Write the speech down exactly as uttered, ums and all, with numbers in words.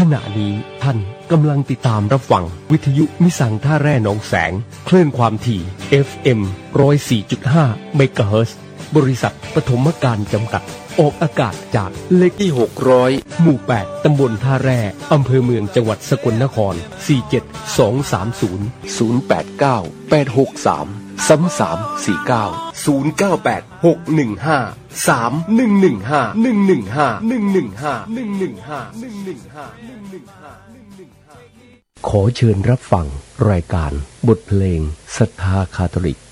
ขณะนี้ท่านกำลังติดตามรับฟังวิทยุมิสังท่าแร่หนองแสงคลื่นความถี่ เอฟ เอ็ม หนึ่งศูนย์สี่จุดห้า เมกะเฮิรตซ์บริษัทปฐมการจำกัดออกอากาศจากเลขที่หกร้อยหมู่แปดตำบลท่าแร่อำเภอเมืองจังหวัดสกลนครสี่เจ็ดสองสามศูนย์ ศูนย์แปดเก้า แปดหกสาม สามสามสี่เก้า ศูนย์เก้าแปด หกหนึ่งห้า สามหนึ่งหนึ่งห้า หนึ่งหนึ่งห้า หนึ่งหนึ่งห้า หนึ่งหนึ่งห้า หนึ่งหนึ่งห้า หนึ่งหนึ่งห้า ขอเชิญรับฟังรายการบทเพลงศรัทธาคาทอลิก